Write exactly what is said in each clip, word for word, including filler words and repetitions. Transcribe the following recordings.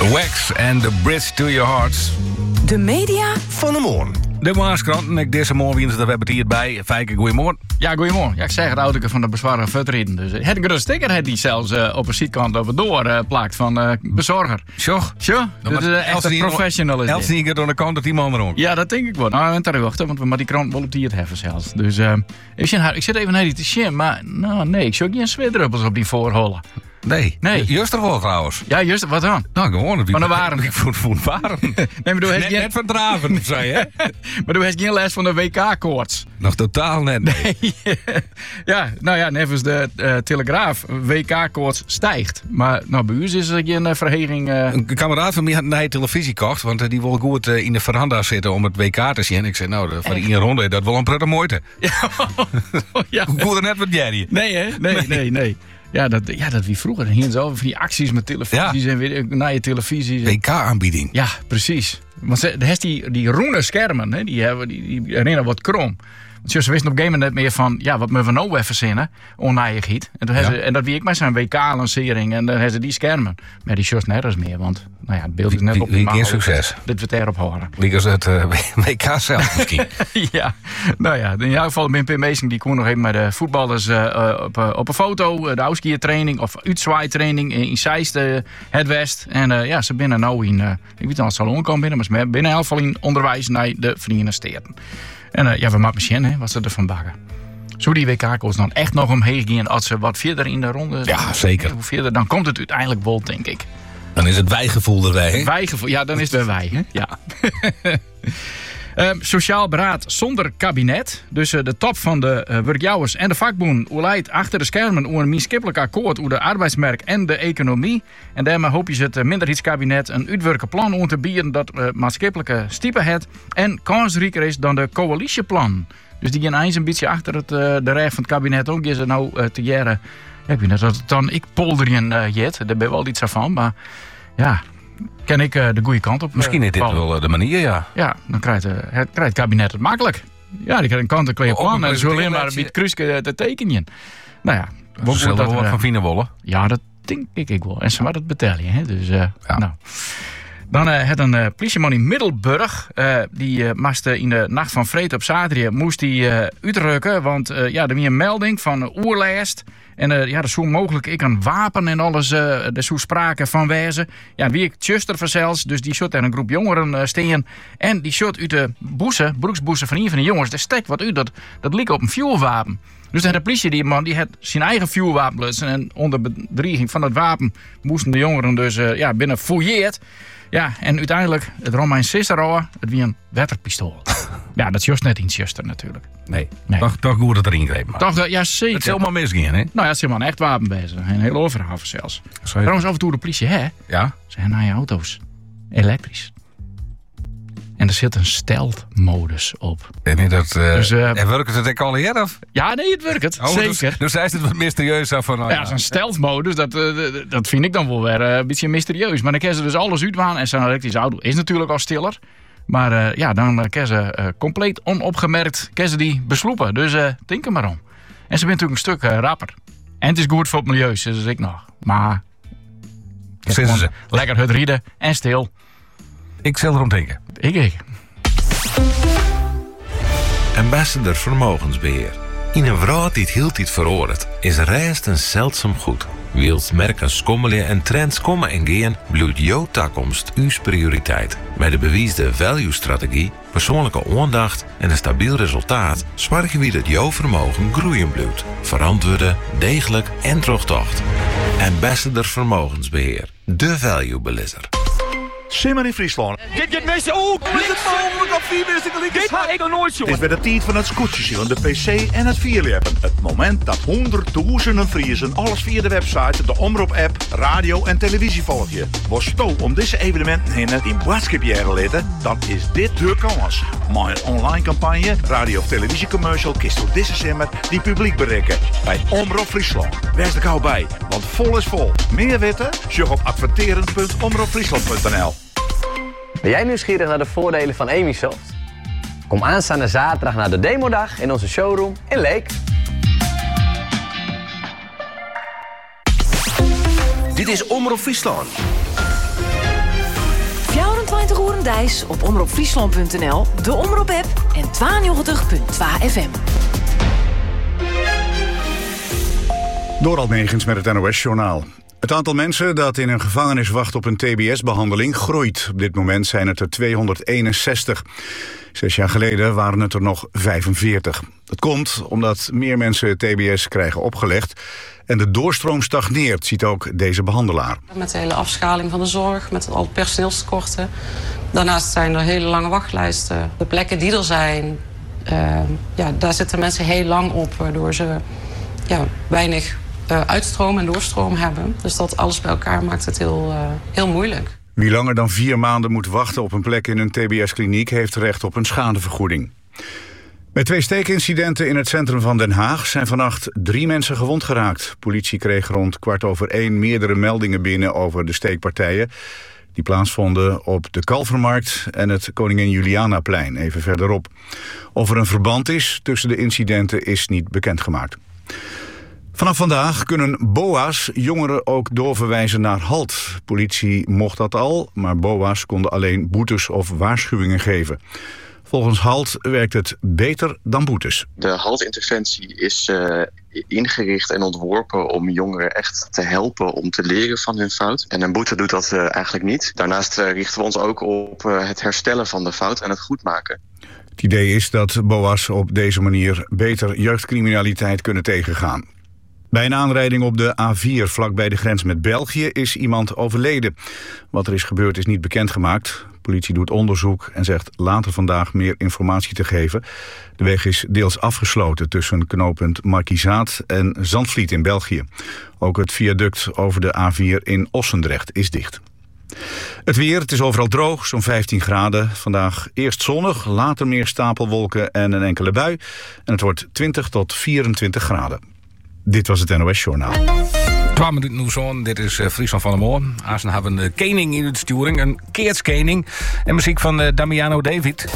Wax and the Bridge to Your Hearts. De media van de morgen. De Waarskrant, ik deze morgen wie we hebben hier bij. Fijke, goeiemorgen. Ja, goeiemorgen. Ja, ik zeg het autoke van de bezwaarige vertreden. Dus uh, het een sticker had die zelfs uh, op een zijkant over door uh, plakt van uh, bezorger. Sjoch. Tja, dat is uh, echt een professional is Els niet aan de kant dat die man erom. Ja, dat denk ik wel. Nou, we moeten wachten, want we maar die krant wel op die het heffen zelfs. Dus uh, ik, zit, ik zit even naar die te shim, maar nou, nee, ik zie ook geen zweetdruppels op die voorholen. Nee, nee. Juist er wel trouwens. Ja, juist, wat dan? Nou, gewoon. Van de waren. Ik voel het waren. Nee, maar doe net, geen... net verdraven, zei je. Maar doe heeft geen les van de W K-koorts. Nog totaal net. Nee. Ja, nou ja, nevens de uh, Telegraaf. W K-koorts stijgt. Maar nou, bij u is er geen uh, verheging. Uh... Een kameraad van mij had een televisie gekocht, want uh, die wil goed uh, in de veranda zitten om het W K te zien. En ik zei, nou, de, van die ene ronde, dat wel een prettige moeite. Ja. Ja. Goed er net wat jij. Nee, hè? Nee, nee, nee. nee. Ja, dat, ja, dat wie vroeger. Hier zo van die acties met televisies ja. en weer naar je televisies. W K-aanbieding. Ja, precies. Want ze, heeft die, die roene schermen, hè, die, hebben, die, die herinneren wat krom. Want ze wisten op een gegeven moment net meer van, ja, wat moeten we nou even verzinnen? Onnaaiigheid. En, ja. en dat wie ik met zijn W K-lancering. En dan hebben ze die schermen. Maar die shows nergens meer, want nou ja, het beeld is net op. Wie geen succes. Dit wordt erop horen. Liekers het uh, W K zelf misschien. Ja, nou ja, in ieder geval ben Pim Meesing, die kon nog even met de voetballers uh, op, uh, op een foto. De Auskiertraining of uitzwaaitraining in, in Zeist, uh, het West. En uh, ja, ze binnen nou in, uh, ik weet niet of het salon kan binnen, maar ze binnen elk geval in onderwijs naar de Verenigde Staten. En uh, ja, we maken misschien, hè, wat ze ervan bakken. Zo die W K-koers dan echt nog omheen gaan als ze wat verder in de ronde. Ja, zeker. Hoe verder, dan komt het uiteindelijk wel, denk ik. Dan is het wijgevoel erbij, hè? Wijgevoel, ja, dan is het weer wij, hè? Ja. Um, sociaal beraad zonder kabinet. Dus uh, de top van de uh, werkjouwers en de vakboen leidt achter de schermen over een minskippelijk akkoord over de arbeidsmarkt en de economie. En daarmee hoop je het uh, minderheidskabinet een uitwerken plan om te bieden dat uh, maatschappelijke stiepen het en kansrijker is dan de coalitieplan. Dus die gaan eens een beetje achter het, uh, de rij van het kabinet ook is er nou uh, te jaren. Ja, ik weet niet dat het dan ik polderien uh, jet, daar ben ik wel iets van, maar ja. Ken ik uh, de goede kant op. Misschien is dit uh, wel uh, de manier, ja. Ja, dan krijgt, uh, het, krijgt het kabinet het makkelijk. Ja, die krijgt een kant-en-kleur plan en zo alleen maar een beetje kruisje te tekenen. Nou ja. Ze zullen er wel wat van vinden wollen. Ja, dat denk ik, ik wel. En ze maar dat betalen je, hè. Dus, uh, ja. nou. Dan uh, had een uh, politieman in Middelburg. Uh, die uh, moest uh, in de nacht van vreed op zaterdag moest die uh, uitrukken. Want uh, ja, er was een melding van uh, oerlijst. En uh, ja, er zou mogelijk ik een wapen en alles, uh, er zou sprake van wezen. Ja, wie ik Tjuster verzels, dus die shot er een groep jongeren uh, steen. En die shot uit de boezen, broeksboezen van een van de jongens. Er stek wat uit, dat, dat leek op een vuurwapen. Dus de politie, die man, die had zijn eigen vuurwapen blussen. En onder bedreiging van dat wapen moesten de jongeren dus uh, ja, binnen fouilleerd. Ja, en uiteindelijk, het Romein Cicero, het wie een wetterpistool. Ja, dat is juist net iets juster natuurlijk. Nee, nee. Toch, toch goed dat erin greep. Maar. Toch, ja, zeker. Het is helemaal misgaan, hè? Nou ja, het is helemaal een echt wapen bezig. Een hele overhaven zelfs. Sorry. Trouwens, af en toe de politie, hè? Ja? Ze hebben naar je auto's. Elektrisch. En er zit een stealth-modus op. En dat, uh, dus, uh, en werkt het ook al hier af? Ja, nee, het werkt het. Oh, zeker. Dus, dus hij is het wat mysterieus af van. Oh, ja, ja, zo'n stealth-modus, dat, uh, dat vind ik dan wel weer uh, een beetje mysterieus. Maar dan kunnen ze dus alles uitwaan. En zo'n elektrische auto is natuurlijk al stiller. Maar uh, ja, dan kunnen ze uh, compleet onopgemerkt ze die besloepen. Dus uh, denk er maar om. En ze zijn natuurlijk een stuk uh, rapper. En het is goed voor het milieu, dus ik nog. Maar ze. lekker het rieden en stil. Ik zal erom denken. Ik, ik. Ambassador Vermogensbeheer. In een wereld die het heel tijd veroordeelt, is rest een zeldzaam goed. Wilt merken schommelen en trends komen en gaan, bloeit jouw toekomst uw prioriteit. Met de bewiesde value-strategie, persoonlijke aandacht en een stabiel resultaat zorgen we dat jouw vermogen groeien blijft. Verantwoorde, degelijk en terugtocht. Ambassador Vermogensbeheer. De value-belisser. Simmer in Friesland. Dit gaat mensen. Oeh, Is het mogelijk op vier minuten gelijk? dit ga ik nog nooit zo. Dit is weer de tijd van het scootjesje, de pc en het vierleppen. Het moment dat honderdduizenden Friesen alles via de website, de Omroep-app, radio en televisie volgen. Was sto om deze evenementen heen in boodschapjaren litten, dan is dit de kans. Maar een online campagne, radio- of televisiecommercial, kist door deze simmer die publiek bereiken. Bij Omroep Friesland. Wees er gauw bij, want vol is vol. Meer weten? Zoek op adverteren punt omroepfriesland punt n l. Ben jij nieuwsgierig naar de voordelen van Emisoft? Kom aanstaande zaterdag naar de demodag in onze showroom in Leek. Dit is Omroep Friesland. Dijs op omroep friesland punt n l, de Omroep-app en tweeënnegentig punt twee F M. Dorald Megens met het N O S-journaal. Het aantal mensen dat in een gevangenis wacht op een T B S-behandeling groeit. Op dit moment zijn het er tweehonderdeenenzestig. Zes jaar geleden waren het er nog vijfenveertig. Dat komt omdat meer mensen T B S krijgen opgelegd en de doorstroom stagneert, ziet ook deze behandelaar. Met de hele afschaling van de zorg, met al personeelstekorten. Daarnaast zijn er hele lange wachtlijsten. De plekken die er zijn, uh, ja, daar zitten mensen heel lang op, waardoor ze ja, weinig uh, uitstroom en doorstroom hebben. Dus dat alles bij elkaar maakt het heel, uh, heel moeilijk. Wie langer dan vier maanden moet wachten op een plek in een T B S-kliniek heeft recht op een schadevergoeding. Bij twee steekincidenten in het centrum van Den Haag zijn vannacht drie mensen gewond geraakt. Politie kreeg rond kwart over één meerdere meldingen binnen over de steekpartijen. Die plaatsvonden op de Kalvermarkt en het Koningin Julianaplein, even verderop. Of er een verband is tussen de incidenten is niet bekendgemaakt. Vanaf vandaag kunnen B O A's jongeren ook doorverwijzen naar HALT. Politie mocht dat al, maar B O A's konden alleen boetes of waarschuwingen geven. Volgens HALT werkt het beter dan boetes. De HALT-interventie is uh, ingericht en ontworpen om jongeren echt te helpen om te leren van hun fout. En een boete doet dat uh, eigenlijk niet. Daarnaast uh, richten we ons ook op uh, het herstellen van de fout en het goedmaken. Het idee is dat B O A's op deze manier beter jeugdcriminaliteit kunnen tegengaan. Bij een aanrijding op de A vier vlakbij de grens met België is iemand overleden. Wat er is gebeurd is niet bekendgemaakt. De politie doet onderzoek en zegt later vandaag meer informatie te geven. De weg is deels afgesloten tussen knooppunt Markizaat en Zandvliet in België. Ook het viaduct over de A vier in Ossendrecht is dicht. Het weer, het is overal droog, zo'n vijftien graden. Vandaag eerst zonnig, later meer stapelwolken en een enkele bui. En het wordt twintig tot vierentwintig graden. Dit was het N O S-journaal. Twee minuten nu zo'n, dit is uh, Friesland van der Moor. Azen hebben een kening in de sturing, een keertskening. En muziek van uh, Damiano David.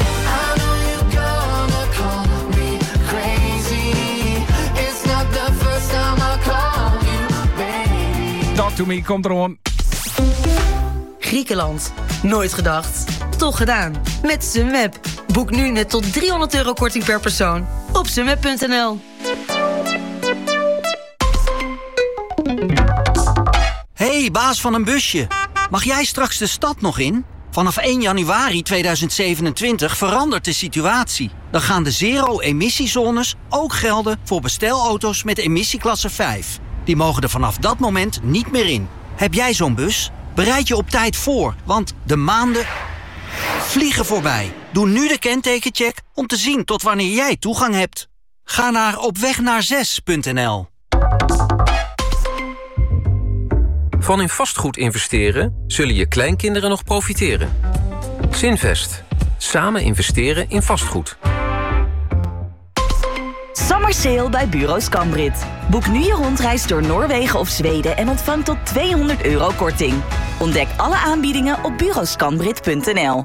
Talk to me, komt er on. Griekenland. Nooit gedacht. Toch gedaan. Met Sunweb. Boek nu net tot driehonderd euro korting per persoon. Op sunweb punt n l. Hey, baas van een busje. Mag jij straks de stad nog in? Vanaf één januari tweeduizend zevenentwintig verandert de situatie. Dan gaan de zero-emissiezones ook gelden voor bestelauto's met emissieklasse vijf. Die mogen er vanaf dat moment niet meer in. Heb jij zo'n bus? Bereid je op tijd voor, want de maanden vliegen voorbij. Doe nu de kentekencheck om te zien tot wanneer jij toegang hebt. Ga naar opwegnaar6 punt n l. Van in vastgoed investeren zullen je kleinkinderen nog profiteren. Zinvest. Samen investeren in vastgoed. Summer Sale bij Bureau Scambrit. Boek nu je rondreis door Noorwegen of Zweden en ontvang tot tweehonderd euro korting. Ontdek alle aanbiedingen op bureau scambrit punt n l.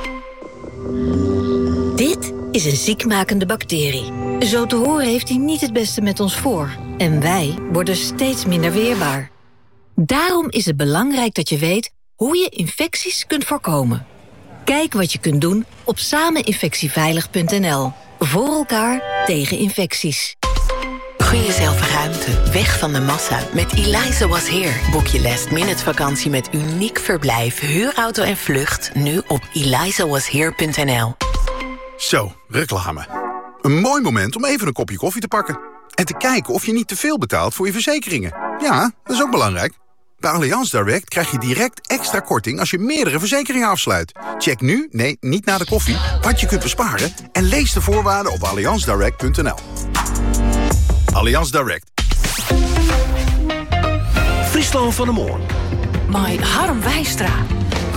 Dit is een ziekmakende bacterie. Zo te horen heeft hij niet het beste met ons voor. En wij worden steeds minder weerbaar. Daarom is het belangrijk dat je weet hoe je infecties kunt voorkomen. Kijk wat je kunt doen op sameninfectieveilig punt n l. Voor elkaar tegen infecties. Gun jezelf ruimte, weg van de massa. Met Eliza Was Here boek je last minute vakantie met uniek verblijf, huurauto en vlucht nu op eliza was here punt n l. Zo, reclame. Een mooi moment om even een kopje koffie te pakken. En te kijken of je niet te veel betaalt voor je verzekeringen. Ja, dat is ook belangrijk. Bij Allianz Direct krijg je direct extra korting als je meerdere verzekeringen afsluit. Check nu, nee, niet na de koffie, wat je kunt besparen en lees de voorwaarden op allianz direct punt n l. Allianz Direct. Friesland van der Moor. My Harm Wijstra.